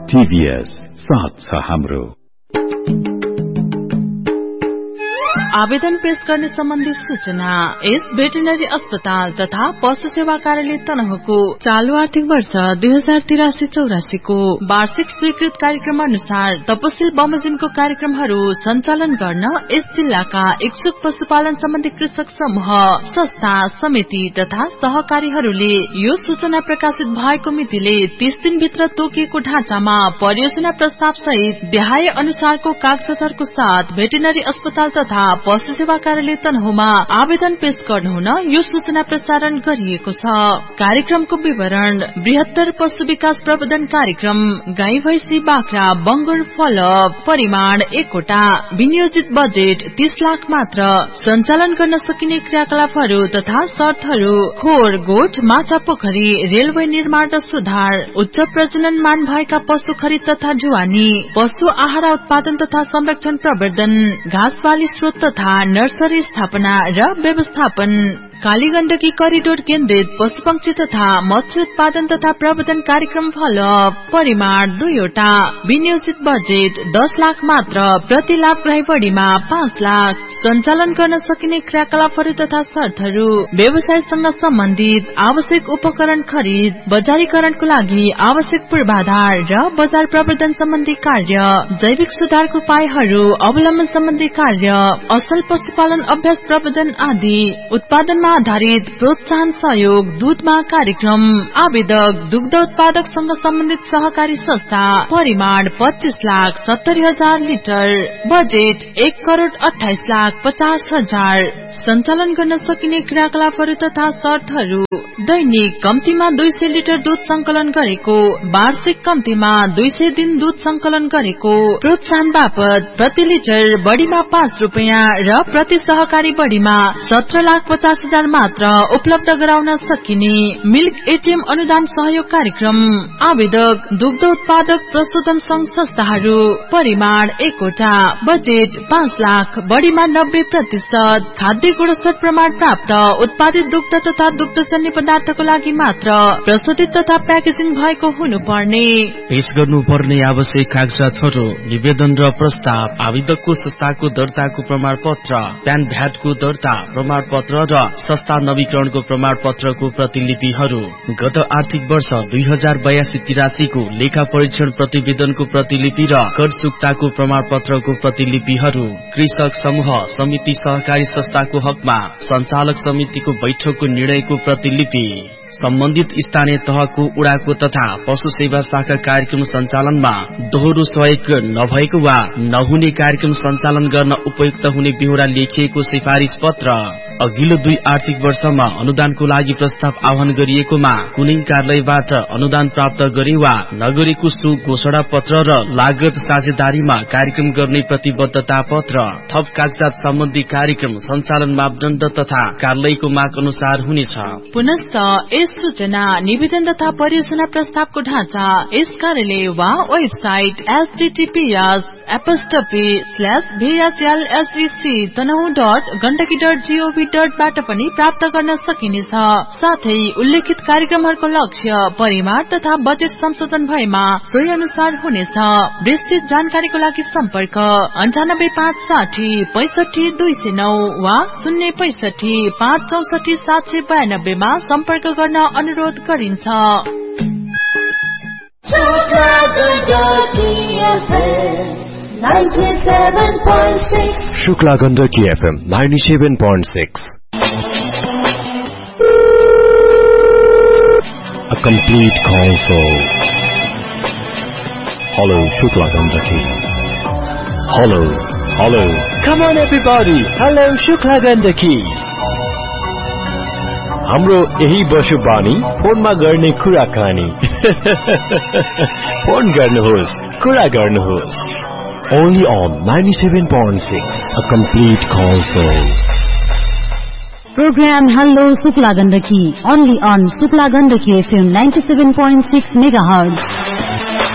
TVS साथ छ हाम्रो। आवेदन पेश गर्ने सम्बन्धी सूचना। यस भेटरिनरी अस्पताल तथा पशु सेवा कार्यालय तनहुको चालू आर्थिक वर्ष 2083-84 को वार्षिक स्वीकृत कार्यक्रम अनुसार तपसिल बमोजिमको कार्यक्रमहरू सञ्चालन गर्न यस जिल्लाका इच्छुक पशुपालन सम्बन्धी कृषक समूह, संस्था, समिति तथा सहकारीहरूले यो सूचना प्रकाशित भएको मितिले 30 दिनभित्र तोकिएको ढाँचामा परियोजना प्रस्ताव सहित देहाय अनुसारको कागजातहरूको साथ भेटरिनरी अस्पताल तथा पशु सेवा कार्यालय तनहुमा आवेदन पेश गर्नुहुन यो सूचना प्रसारण गरिएको छ। कार्यक्रमको विवरण: बृहत्तर पशु विकास प्रबन्धन कार्यक्रम, गाई भैंसी बाख्रा बंगुर फलोअप, परिमाण 1 वटा, विनियोजित बजेट 30 लाख मात्र, सञ्चालन गर्न सकिने क्रियाकलापहरू तथा शर्तहरू: खोर, गोठ, माछा पोखरी, रेलवे निर्माण र सुधार, उच्च प्रजनन मान भएका पशु खरिद तथा ढुवानी, पशु आहार उत्पादन तथा संरक्षण प्रवर्धन, घाँस बाली स्रोत तथा नर्सरी स्थापना र व्यवस्थापन, काली गण्डकी करिडोर केन्द्रित पशुपक्षी तथा मत्स्य उत्पादन तथा प्रवर्धन कार्यक्रम फलोअप, परिमाण 2 वटा, विनियोजित बजेट 10 लाख मात्र, प्रति लाभग्राही बढीमा 5 लाख, सञ्चालन गर्न सकिने क्रियाकलापहरू तथा शर्तहरू: व्यवसायसँग सम्बन्धित आवश्यक उपकरण खरिद, बजारीकरणको लागि आवश्यक पूर्वाधार र बजार प्रवर्धन सम्बन्धी कार्य, जैविक सुधारको उपायहरू अवलम्बन सम्बन्धी कार्य, असल पशुपालन अभ्यास प्रवर्धन आदि, उत्पादनमा आधारित प्रोत्साहन सहयोग, दूधमा कार्यक्रम। आवेदक दुग्ध उत्पादक संघ सम्बन्धित सहकारी संस्था, परिमाण 25,70,000 लिटर, बजेट 1,28,50,000, सञ्चालन गर्न सकिने क्रियाकलापहरू तथा शर्तहरू: दैनिक कम्तीमा 200 लिटर दूध संकलन गरेको, वार्षिक कम्तीमा 200 दिन दूध संकलन गरेको, प्रोत्साहन बापत प्रति लिटर बढीमा 5 रुपियाँ र प्रति सहकारी बढीमा 17,50,000 मात्र उपलब्ध गराउन सकिने, मिल्क एटीएम अनुदान सहयोग कार्यक्रम। आवेदक दुग्ध उत्पादक प्रशोधन संघ संस्थाहरू, परिमाण 1 वटा, बजेट 5 लाख, बढीमा 90%, खाद्य गुणस्तर प्रमाण प्राप्त उत्पादित दुग्ध तथा दुग्धजन्य पदार्थको लागि मात्र प्रशोधित तथा प्याकेजिङ भएको हुनुपर्ने। पेश गर्नुपर्ने आवश्यक कागजातहरू: निवेदन र प्रस्ताव, आवेदकको संस्थाको दर्ताको प्रमाण पत्र, प्यान भ्याटको दर्ता प्रमाण पत्र र संस्था नवीकरणको प्रमाण पत्रको प्रतिलिपिहरू, गत आर्थिक वर्ष 2082-83 को लेखा परीक्षण प्रतिवेदनको प्रतिलिपि र कर चुक्ताको प्रमाण पत्रको प्रतिलिपिहरू, कृषक समूह, समिति, सहकारी संस्थाको हकमा सञ्चालक समितिको बैठकको निर्णयको प्रतिलिपि, सम्बन्धित स्थानीय तहको उडाको तथा पशु सेवा शाखा कार्यक्रम सञ्चालनमा दोहोरो सहयोग नभएको वा नहुने कार्यक्रम सञ्चालन गर्न उपयुक्त हुने बेहोरा लेखिएको सिफारिस पत्र, अघिल्लो 2 आर्थिक वर्षमा अनुदानको लागि प्रस्ताव आह्वान गरिएकोमा कुनै कार्यालयबाट अनुदान प्राप्त गरे वा नगरेको सो घोषणा पत्र र लागत साझेदारीमा कार्यक्रम गर्ने प्रतिबद्धता पत्र। थप कागजात सम्बन्धी कार्यक्रम सञ्चालन मापदण्ड तथा कार्यालयको माग अनुसार हुनेछ। पुनश्च यस सूचना, निवेदन तथा परियोजना प्रस्तावको ढाँचा यस कार्यालय वा वेबसाइट https://vhlsec.tanau.gandaki.gov.बाट पनि प्राप्त गर्न सकिनेछ। साथै उल्लेखित कार्यक्रमहरूको लक्ष्य, परिमाण तथा बजेट संशोधन भएमा सोही अनुसार हुनेछ। विस्तृत जानकारीको लागि सम्पर्क 9856657209 वा 065564792 मा सम्पर्क गर्न अनुरोध गरिन्छ। Shukla Gandaki FM 97.6, a complete console. Hello, Shukla Gandaki. Hello, hello. Come on everybody. Hello, Shukla Gandaki. हाम्रो यही बसुबानी फोनमा गर्ने कुराकानी। फोन गर्नुहोस्, कुरा गर्नुहोस्। Only on 97.6, a complete console. Program Hello Shukla Gandaki, only on Shukla Gandaki FM 97.6 MHz.